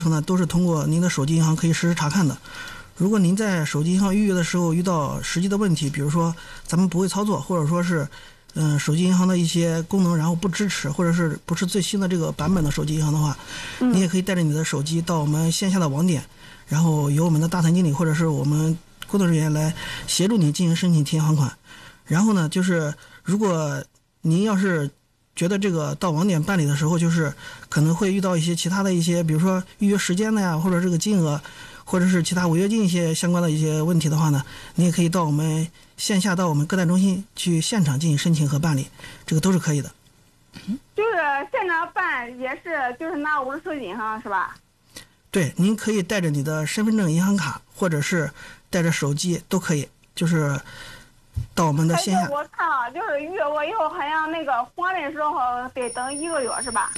呢都是通过您的手机银行可以实时查看的。如果您在手机银行预约的时候遇到实际的问题，比如说咱们不会操作，或者说是手机银行的一些功能然后不支持，或者是不是最新的这个版本的手机银行的话，你也可以带着你的手机到我们线下的网点，然后由我们的大堂经理或者是我们工作人员来协助你进行申请提前还款。然后呢，就是如果您要是觉得这个到网点办理的时候，就是可能会遇到一些其他的一些，比如说预约时间的呀，或者这个金额，或者是其他违约金一些相关的一些问题的话呢，你也可以到我们线下到我们各贷中心去现场进行申请和办理，这个都是可以的。 就是现场办也是就是拿我的手机银行是吧？ 对，您可以带着你的身份证、银行卡，或者是带着手机都可以，就是到我们的线下。 我看啊，就是预约过以后，好像那个还的时候得等1个月是吧？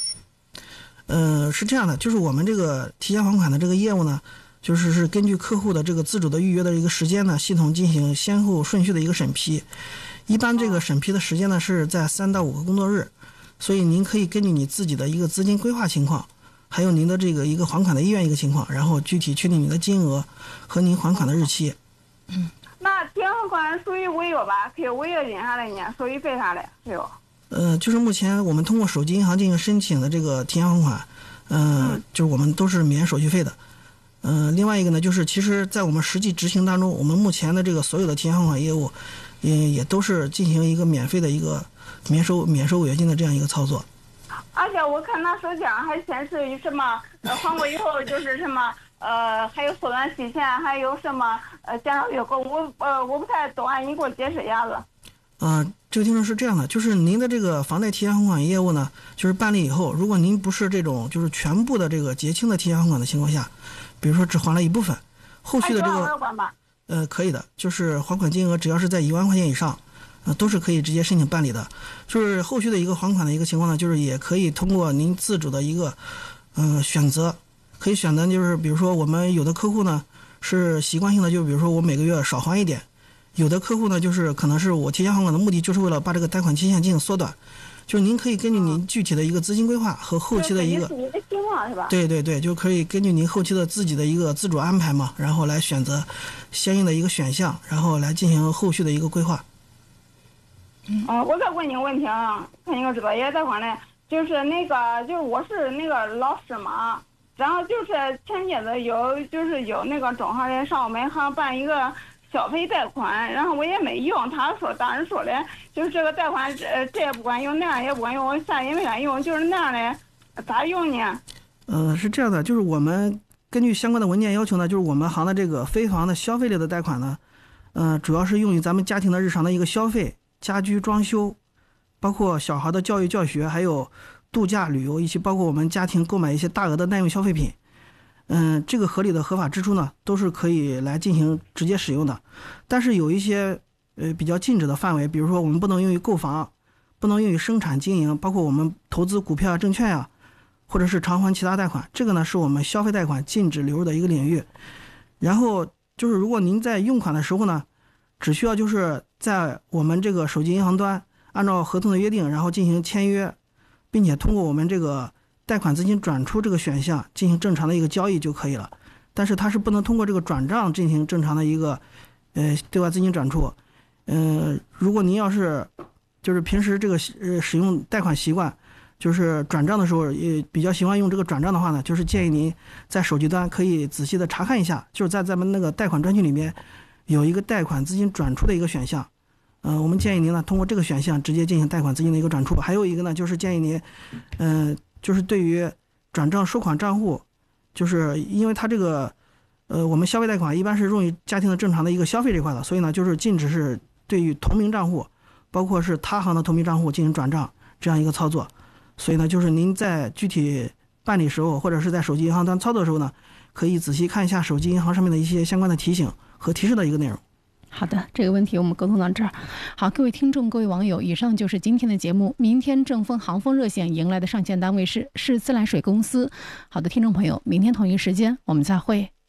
是这样的，就是我们这个提前还款的这个业务呢，是根据客户的这个自主的预约的一个时间呢，系统进行先后顺序的一个审批。一般这个审批的时间呢是在3到5个工作日，所以您可以根据你自己的一个资金规划情况，还有您的这个一个还款的意愿一个情况，然后具体确定你的金额和您还款的日期。 那提前还款属于违约吧？可以违约金啥的呢？手续费啥的没有？ 就是目前我们通过手机银行进行申请的这个提前还款，就是我们都是免手续费的。另外一个呢，就是其实在我们实际执行当中，我们目前的这个所有的提前还款业务，也都是进行一个免费的一个免收违约金的这样一个操作。 而且我看他手机上还显示什么还过以后就是什么还有缩短期限，还有什么减少月供，我不太懂啊，你给我解释一下子。 这个听众是这样的，就是您的这个房贷提前还款业务呢，就是办理以后，如果您不是这种就是全部的这个结清的提前还款的情况下，比如说只还了一部分，后续的这个可以的，就是还款金额只要是在1万块钱以上，都是可以直接申请办理的。就是后续的一个还款的一个情况呢，就是也可以通过您自主的一个选择，可以选择就是比如说我们有的客户呢是习惯性的，就比如说我每个月少还一点。有的客户呢，就是可能是我提前还款的目的，就是为了把这个贷款期限进行缩短，就是您可以根据您具体的一个资金规划和后期的一个情况是吧？ 对，就可以根据您后期的自己的一个自主安排嘛，然后来选择相应的一个选项，然后来进行后续的一个规划。 我再问你个问题啊，看你个知道也贷款的，就是我是那个老师嘛，然后就是前些子有那个中行人上我们行办一个消费贷款，然后我也没用，当时说的就是这个贷款这也不管用，那样也不管用，我啥也没敢用，就是那样的，咋用呢？ 是这样的，就是我们根据相关的文件要求呢，就是我们行的这个非房的消费类的贷款呢，主要是用于咱们家庭的日常的一个消费、家居装修，包括小孩的教育教学，还有度假旅游，以及包括我们家庭购买一些大额的耐用消费品。这个合理的合法支出呢，都是可以来进行直接使用的。但是有一些比较禁止的范围，比如说我们不能用于购房，不能用于生产经营，包括我们投资股票啊、证券呀，或者是偿还其他贷款，这个呢是我们消费贷款禁止流入的一个领域。然后就是如果您在用款的时候呢，只需要就是在我们这个手机银行端按照合同的约定，然后进行签约，并且通过我们这个贷款资金转出这个选项进行正常的一个交易就可以了。但是它是不能通过这个转账进行正常的一个对外资金转出。如果您要是就是平时这个使用贷款习惯，就是转账的时候也比较喜欢用这个转账的话呢，就是建议您在手机端可以仔细的查看一下，就是在咱们那个贷款专区里面有一个贷款资金转出的一个选项。我们建议您呢通过这个选项直接进行贷款资金的一个转出。还有一个呢，就是建议您就是对于转账收款账户，就是因为它这个我们消费贷款一般是用于家庭的正常的一个消费这块的，所以呢就是禁止是对于同名账户包括是他行的同名账户进行转账这样一个操作。所以呢就是您在具体办理时候或者是在手机银行端操作的时候呢，可以仔细看一下手机银行上面的一些相关的提醒和提示的一个内容。 好的，这个问题我们沟通到这儿。好，各位听众各位网友，以上就是今天的节目。明天正丰航丰热线迎来的上线单位是自来水公司。好的，听众朋友，明天同一时间我们再会。